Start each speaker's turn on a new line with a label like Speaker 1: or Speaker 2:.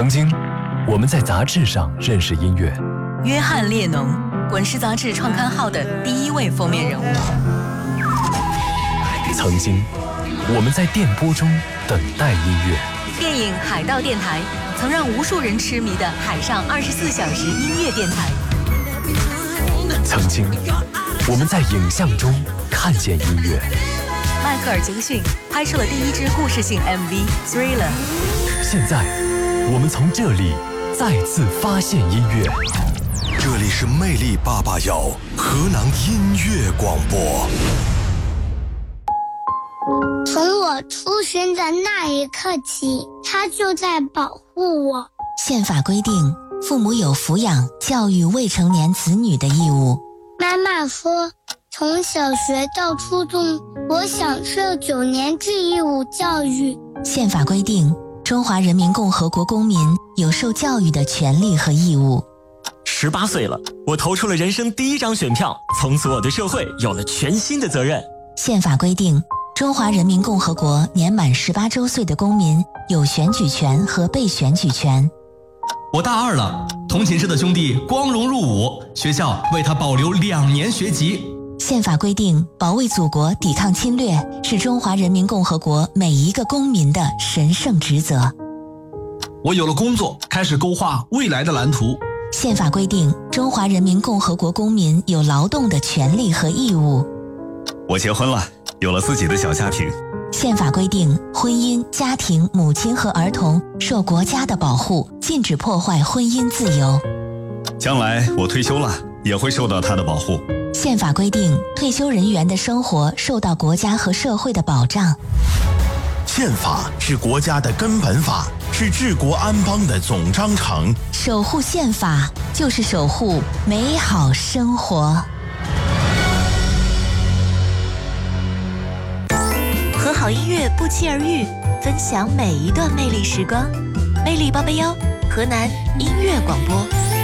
Speaker 1: 曾经，我们在杂志上认识音乐。
Speaker 2: 约翰列侬，滚石杂志创刊号的第一位封面人物。
Speaker 1: 曾经，我们在电波中等待音乐。
Speaker 2: 电影《海盗电台》曾让无数人痴迷的海上24小时音乐电台。
Speaker 1: 曾经，我们在影像中看见音乐。
Speaker 2: 迈克尔·杰克逊拍摄了第一支故事性 MV《Thriller》。
Speaker 1: 现在，我们从这里再次发现音乐。
Speaker 3: 这里是魅力881河南音乐广播。
Speaker 4: 从我出生的那一刻起，他就在保护我。
Speaker 5: 宪法规定，父母有抚养、教育未成年子女的义务。
Speaker 4: 妈妈说，从小学到初中，我享受9年制义务教育。
Speaker 5: 宪法规定，中华人民共和国公民有受教育的权利和义务。
Speaker 6: 18岁了，我投出了人生第一张选票，从此我对社会有了全新的责任。
Speaker 5: 宪法规定，中华人民共和国年满18周岁的公民有选举权和被选举权。
Speaker 7: 我大2了，同寝室的兄弟光荣入伍，学校为他保留2年学籍。
Speaker 5: 宪法规定，保卫祖国、抵抗侵略是中华人民共和国每一个公民的神圣职责。
Speaker 7: 我有了工作，开始勾画未来的蓝图。
Speaker 5: 宪法规定，中华人民共和国公民有劳动的权利和义务。
Speaker 8: 我结婚了，有了自己的小家庭。
Speaker 5: 宪法规定，婚姻、家庭、母亲和儿童受国家的保护，禁止破坏婚姻自由。
Speaker 8: 将来我退休了，也会受到他的保护。
Speaker 5: 宪法规定，退休人员的生活受到国家和社会的保障。
Speaker 3: 宪法是国家的根本法，是治国安邦的总章程。
Speaker 5: 守护宪法，就是守护美好生活。
Speaker 9: 和好音乐不期而遇，分享每一段魅力时光。魅力881，河南音乐广播。